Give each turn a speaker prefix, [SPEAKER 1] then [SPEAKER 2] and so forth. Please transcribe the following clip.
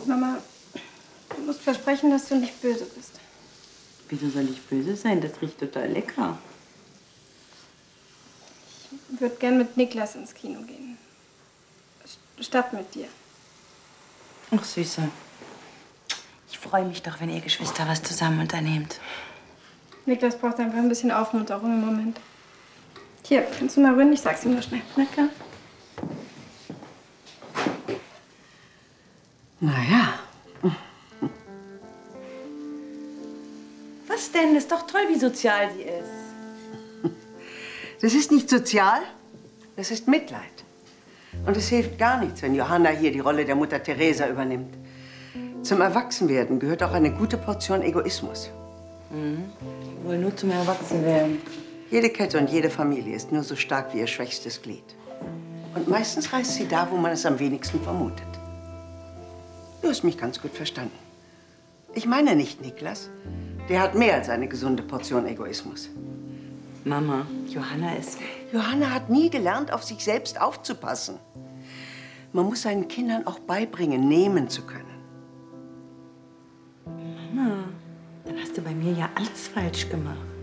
[SPEAKER 1] Mama, du musst versprechen, dass du nicht böse bist.
[SPEAKER 2] Wieso soll ich böse sein? Das riecht total lecker.
[SPEAKER 1] Ich würde gern mit Niklas ins Kino gehen. Statt mit dir.
[SPEAKER 2] Ach, Süße. Ich freue mich doch, wenn ihr Geschwister was zusammen unternehmt.
[SPEAKER 1] Niklas braucht einfach ein bisschen Aufmunterung im Moment. Hier, kannst du mal rühren? Ich sag's ihm nur schnell.
[SPEAKER 2] Na klar.
[SPEAKER 3] Naja.
[SPEAKER 2] Was denn? Ist doch toll, wie sozial sie ist.
[SPEAKER 3] Das ist nicht sozial, das ist Mitleid. Und es hilft gar nichts, wenn Johanna hier die Rolle der Mutter Teresa übernimmt. Zum Erwachsenwerden gehört auch eine gute Portion Egoismus.
[SPEAKER 2] Wohl nur zum Erwachsenwerden.
[SPEAKER 3] Jede Kette und jede Familie ist nur so stark wie ihr schwächstes Glied. Und meistens reißt sie da, wo man es am wenigsten vermutet. Du hast mich ganz gut verstanden. Ich meine nicht Niklas. Der hat mehr als eine gesunde Portion Egoismus.
[SPEAKER 2] Mama, Johanna ist...
[SPEAKER 3] Johanna hat nie gelernt, auf sich selbst aufzupassen. Man muss seinen Kindern auch beibringen, nehmen zu können.
[SPEAKER 2] Mama, dann hast du bei mir ja alles falsch gemacht.